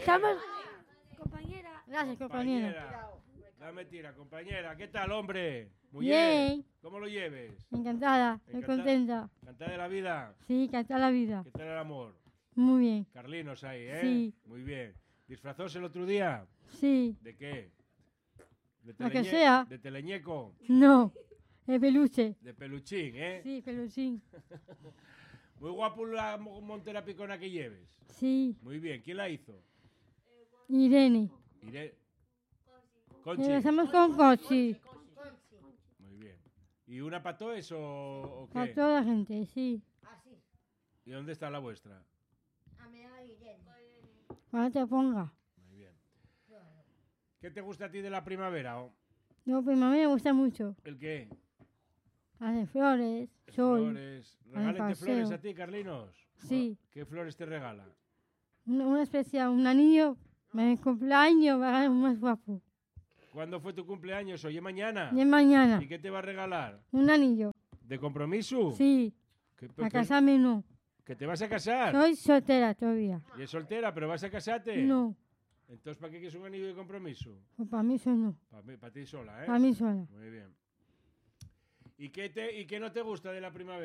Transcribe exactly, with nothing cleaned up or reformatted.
Estamos... Compañera. Gracias, compañera. Dame tira, compañera. ¿Qué tal, hombre? Muy bien. ¿Cómo lo lleves? Encantada, estoy Encanta- contenta. ¿Encantada de la vida? Sí, encantada la vida. ¿Qué tal el amor? Muy bien. Carlinos ahí, ¿eh? Sí. Muy bien. ¿Disfrazóse el otro día? Sí. ¿De qué? ¿De Lo que teleñe- sea. ¿De teleñeco? No. El peluche. ¿De peluchín, eh? Sí, peluchín. Muy guapo la mo- montera picona que lleves. Sí. Muy bien. ¿Quién la hizo? Irene. Iré. Conchi. Empezamos con Cochi. Muy bien. ¿Y una para todos o, o qué? Para toda la gente, sí. ¿Y dónde está la vuestra? Cuando te ponga. Muy bien. ¿Qué te gusta a ti de la primavera? o? No, pues a mí me gusta mucho. ¿El qué? Hace flores, sol. Flores. ¿Regálate paseo. flores a ti, Carlinos? Sí. ¿Qué flores te regala? Una, una especial, un anillo. Mi cumpleaños va a ser más guapo. ¿Cuándo fue tu cumpleaños? Hoy es mañana. Y es mañana. ¿Y qué te va a regalar? Un anillo. ¿De compromiso? Sí. ¿Qué- A qué- casarme no. ¿Que te vas a casar? Soy soltera todavía. ¿Y es soltera, pero vas a casarte? No. Entonces, ¿para qué quieres un anillo de compromiso? Pues para mí eso no. Para ti sola, ¿eh? Para mí sola. Muy bien. ¿Y qué, te, ¿Y qué no te gusta de la primavera?